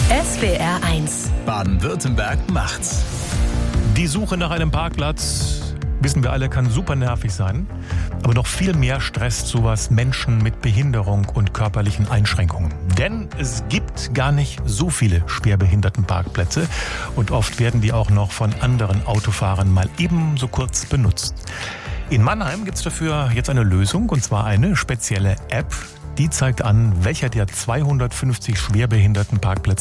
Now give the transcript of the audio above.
SWR 1. Baden-Württemberg macht's. Die Suche nach einem Parkplatz, wissen wir alle, kann super nervig sein. Aber noch viel mehr stresst sowas Menschen mit Behinderung und körperlichen Einschränkungen. Denn es gibt gar nicht so viele Schwerbehindertenparkplätze. Und oft werden die auch noch von anderen Autofahrern mal ebenso kurz benutzt. In Mannheim gibt es dafür jetzt eine Lösung, und zwar eine spezielle App. Die zeigt an, welcher der 250 Schwerbehindertenparkplätze